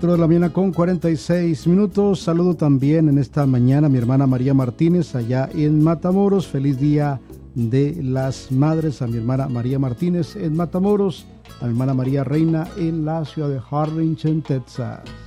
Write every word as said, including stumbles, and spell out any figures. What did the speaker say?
cuatro de la mañana con cuarenta y seis minutos. Saludo también en esta mañana a mi hermana María Martínez allá en Matamoros. Feliz día de las madres a mi hermana María Martínez en Matamoros, a mi hermana María Reina en la ciudad de Harlingen, Texas.